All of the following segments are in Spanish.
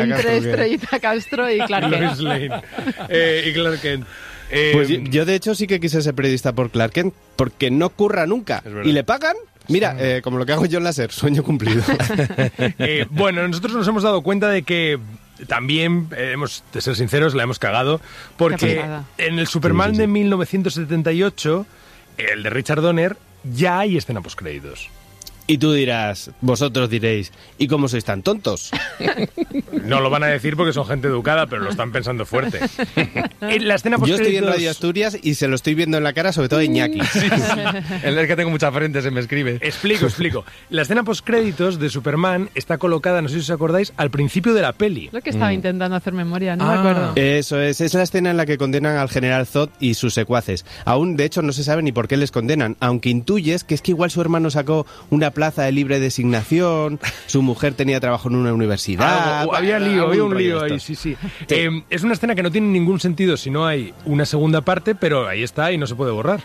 entre Estrellita Castro y Clark Kent. Lois Lane y Clark Kent. Pues yo de hecho sí que quise ser periodista por Clark Kent, porque no curra nunca. ¿Y le pagan? Mira, como lo que hago yo en láser, sueño cumplido. Bueno, nosotros nos hemos dado cuenta de que también, de ser sinceros, la hemos cagado, porque en el Superman de 1978, el de Richard Donner, ya hay escena postcréditos. Y tú dirás, vosotros diréis, ¿y cómo sois tan tontos? No lo van a decir porque son gente educada, pero lo están pensando fuerte. La escena Yo estoy en Radio Asturias y se lo estoy viendo en la cara, sobre todo a Iñaki. Sí. Es que tengo mucha frente, se me escribe. Explico. La escena postcréditos de Superman está colocada, no sé si os acordáis, al principio de la peli. Lo que estaba intentando hacer memoria, no me acuerdo. Eso es la escena en la que condenan al general Zod y sus secuaces. Aún, de hecho, no se sabe ni por qué les condenan, aunque intuyes que es que igual su hermano sacó una plaza de libre designación, su mujer tenía trabajo en una universidad. Había un lío ahí, sí. Es una escena que no tiene ningún sentido si no hay una segunda parte, pero ahí está y no se puede borrar.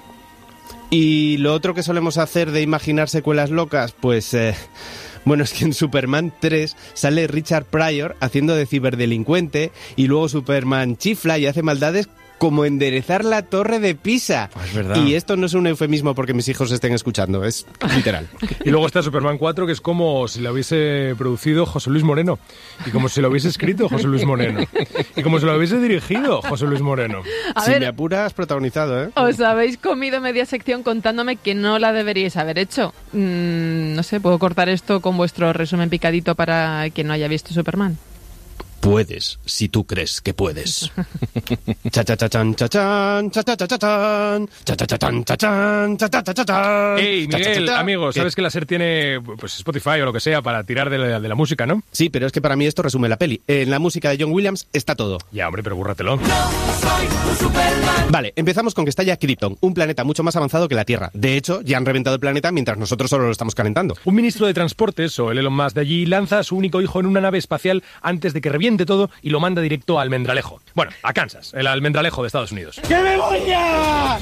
Y lo otro que solemos hacer de imaginar secuelas locas, pues... Bueno, es que en Superman 3 sale Richard Pryor haciendo de ciberdelincuente y luego Superman chifla y hace maldades como enderezar la torre de Pisa. Es verdad. Y esto no es un eufemismo porque mis hijos estén escuchando, es literal. Y luego está Superman 4, que es como si lo hubiese producido José Luis Moreno. Y como si lo hubiese escrito José Luis Moreno. Y como si lo hubiese dirigido José Luis Moreno. Si me apuras, protagonizado, ¿eh? Os habéis comido media sección contándome que no la deberíais haber hecho. No sé, ¿puedo cortar esto con vuestro resumen picadito para quien no haya visto Superman? Puedes, si tú crees que puedes. Cha-cha-cha-chan, cha-chan, cha-cha-cha-chan, cha-cha-cha-chan, cha-chan, cha-cha-cha-chan. Ey, Miguel, amigo, sabes que la SER tiene pues Spotify o lo que sea para tirar de la música, ¿no? Sí, pero es que para mí esto resume la peli. En la música de John Williams está todo. Ya, hombre, pero búrratelo. No soy un Superman. Vale, empezamos con que está ya Krypton, un planeta mucho más avanzado que la Tierra. De hecho, ya han reventado el planeta mientras nosotros solo lo estamos calentando. Un ministro de Transportes, o el Elon Musk de allí, lanza a su único hijo en una nave espacial antes de que reviente todo y lo manda directo a Almendralejo. Bueno, a Kansas, el Almendralejo de Estados Unidos. ¡Que me voy ya!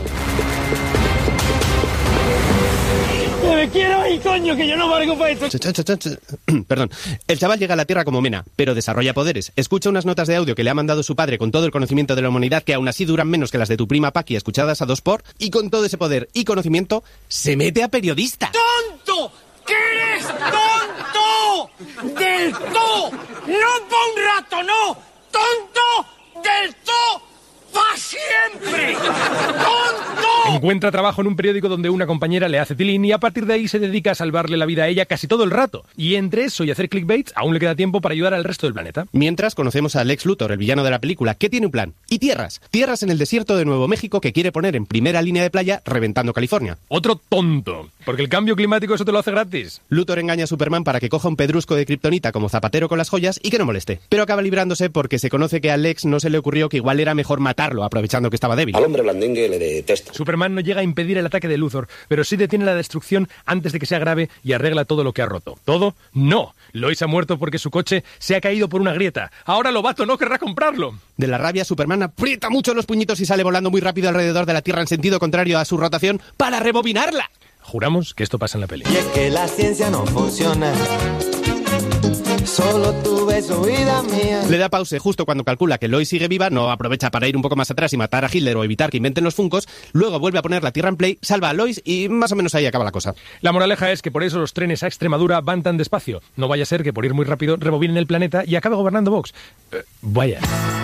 ¡Que me quiero ir, coño, que yo no valgo para esto! Perdón. El chaval llega a la Tierra como Mena, pero desarrolla poderes. Escucha unas notas de audio que le ha mandado su padre con todo el conocimiento de la humanidad, que aún así duran menos que las de tu prima Paqui escuchadas a 2x, y con todo ese poder y conocimiento, se mete a periodista. ¡Tonto! ¡Que eres tonto! ¡Del todo! ¡No pa' un rato, no! ¡Tonto! ¡Del todo! ¡Pa' siempre! ¡Tonto! Encuentra trabajo en un periódico donde una compañera le hace tilín y a partir de ahí se dedica a salvarle la vida a ella casi todo el rato. Y entre eso y hacer clickbaits, aún le queda tiempo para ayudar al resto del planeta. Mientras conocemos a Lex Luthor, el villano de la película, que tiene un plan. Y tierras. Tierras en el desierto de Nuevo México que quiere poner en primera línea de playa reventando California. Otro tonto, porque el cambio climático eso te lo hace gratis. Luthor engaña a Superman para que coja un pedrusco de kriptonita como zapatero con las joyas y que no moleste. Pero acaba librándose porque se conoce que a Lex no se le ocurrió que igual era mejor matarlo aprovechando que estaba débil. Al hombre blandengue le detesta. Superman no llega a impedir el ataque de Luthor, pero sí detiene la destrucción antes de que sea grave y arregla todo lo que ha roto. ¿Todo? ¡No! Lois ha muerto porque su coche se ha caído por una grieta. Ahora Lovato no querrá comprarlo. De la rabia, Superman aprieta mucho los puñitos y sale volando muy rápido alrededor de la Tierra en sentido contrario a su rotación para rebobinarla. Juramos que esto pasa en la peli. Y es que la ciencia no funciona. Solo tu beso, vida mía. Le da pause justo cuando calcula que Lois sigue viva, no aprovecha para ir un poco más atrás y matar a Hitler o evitar que inventen los Funkos, luego vuelve a poner la Tierra en play, salva a Lois y más o menos ahí acaba la cosa. La moraleja es que por eso los trenes a Extremadura van tan despacio. No vaya a ser que por ir muy rápido rebobinen el planeta y acabe gobernando Vox. Vaya.